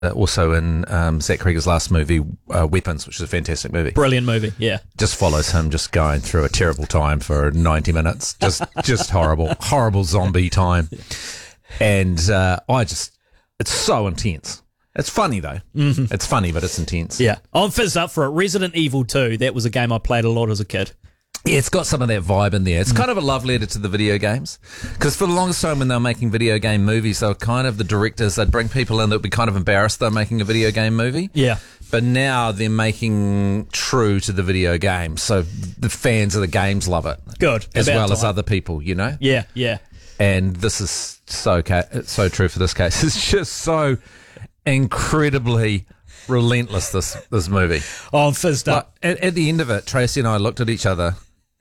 also in Zach Krieger's last movie, Weapons, which is a fantastic movie. Brilliant movie, yeah. Just follows him just going through a terrible time for 90 minutes. Just horrible zombie time. And it's so intense. It's funny, though. Mm-hmm. It's funny, but it's intense. Yeah. I'm fizzed up for it. Resident Evil 2, that was a game I played a lot as a kid. Yeah, it's got some of that vibe in there. It's kind of a love letter to the video games. Because for the longest time when they were making video game movies, they were kind of the directors, they'd bring people in that would be kind of embarrassed they're making a video game movie. Yeah. But now they're making true to the video game. So the fans of the games love it. Good. As well as other people, you know? Yeah, yeah. And this is so true for this case. It's just so incredibly relentless, this movie. Oh, I'm fizzed up. At the end of it, Tracy and I looked at each other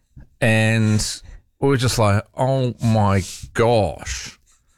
and we were just like, oh my gosh.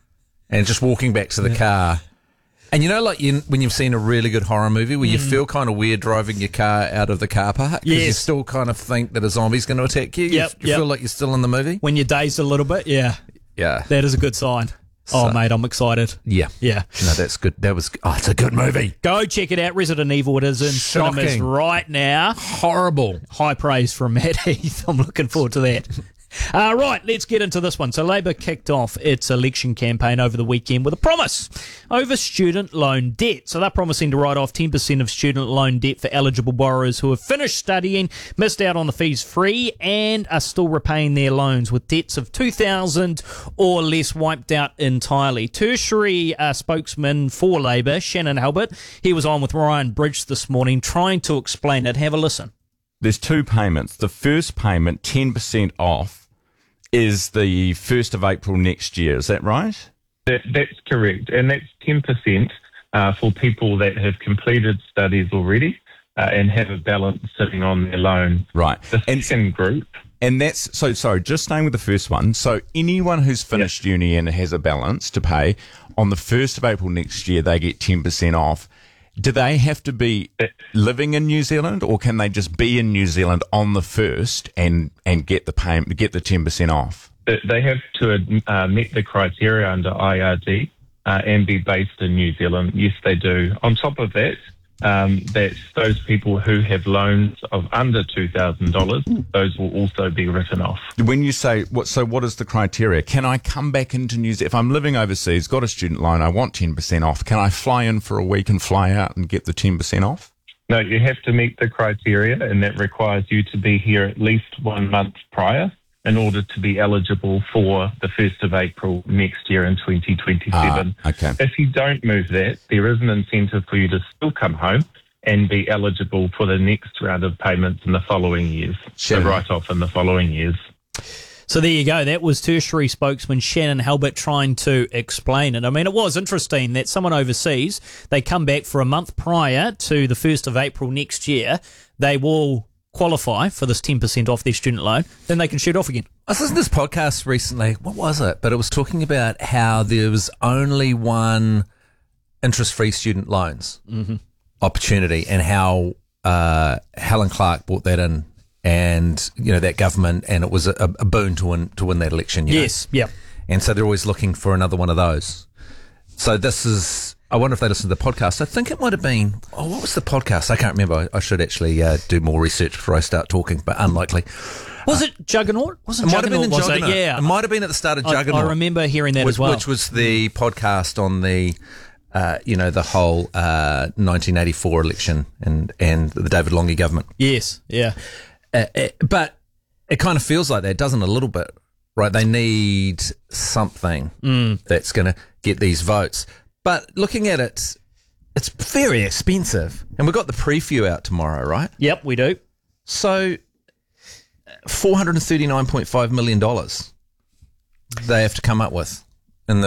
And just walking back to the car. And you know, like when you've seen a really good horror movie where you feel kind of weird driving your car out of the car park because you still kind of think that a zombie's going to attack you. You feel like you're still in the movie. When you're dazed a little bit, yeah. Yeah. That is a good sign. Oh, mate, I'm excited. Yeah. Yeah. No, that's good. It's a good movie. Go check it out. Resident Evil, it is in cinemas right now. Horrible. High praise from Matt Heath. I'm looking forward to that. Right, let's get into this one. So Labor kicked off its election campaign over the weekend with a promise over student loan debt. So they're promising to write off 10% of student loan debt for eligible borrowers who have finished studying, missed out on the fees free, and are still repaying their loans with debts of $2,000 or less wiped out entirely. Tertiary spokesman for Labor, Shannon Halbert, he was on with Ryan Bridge this morning trying to explain it. Have a listen. There's two payments. The first payment, 10% off, is the 1st of April next year. Is that right? That's correct. And that's 10% for people that have completed studies already and have a balance sitting on their loan. Right. The second group. And that's, sorry, just staying with the first one. So anyone who's finished uni and has a balance to pay, on the 1st of April next year, they get 10% off. Do they have to be living in New Zealand, or can they just be in New Zealand on the 1st and get the 10% off? They have to meet the criteria under IRD and be based in New Zealand. Yes, they do. On top of that, that's those people who have loans of under $2,000, those will also be written off. When you say, what is the criteria? Can I come back into New Zealand? If I'm living overseas, got a student loan, I want 10% off, can I fly in for a week and fly out and get the 10% off? No, you have to meet the criteria, and that requires you to be here at least 1 month prior in order to be eligible for the 1st of April next year in 2027. Okay. If you don't move that, there is an incentive for you to still come home and be eligible for the next round of payments in the following years, Sure. the write-off in the following years. So there you go. That was tertiary spokesman Shannon Halbert trying to explain it. I mean, it was interesting that someone overseas, they come back for a month prior to the 1st of April next year, they will qualify for this 10% off their student loan, then they can shoot off again. I was listening to this podcast recently. What was it? But it was talking about how there was only one interest-free student loans opportunity, and how Helen Clark brought that in, and that government, and it was a boon to win that election. Yes, yeah. And so they're always looking for another one of those. So this is. I wonder if they listened to the podcast. I think it might have been. Oh, what was the podcast? I can't remember. I should actually do more research before I start talking, but unlikely. Was it Juggernaut? It might have been in Juggernaut. Yeah. It might have been at the start of Juggernaut. I remember hearing that as well. Which was the podcast on the, the whole 1984 election and the David Lange government. Yes, yeah. But it kind of feels like that, doesn't it, a little bit? Right? They need something that's going to get these votes. But looking at it, it's very expensive. And we've got the preview out tomorrow, right? Yep, we do. So $439.5 million they have to come up with and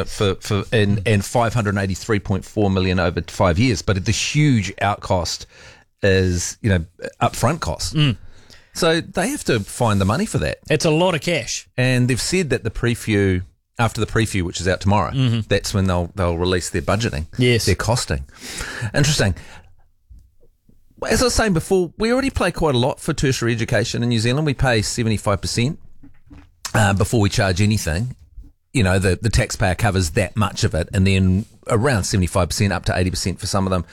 583.4 million over 5 years. But the huge outcost is, upfront costs. So they have to find the money for that. It's a lot of cash. And they've said that after the preview, which is out tomorrow, that's when they'll release their budgeting, their costing. Interesting. As I was saying before, we already pay quite a lot for tertiary education in New Zealand. We pay 75% before we charge anything. you know, the taxpayer covers that much of it, and then around 75% up to 80% for some of them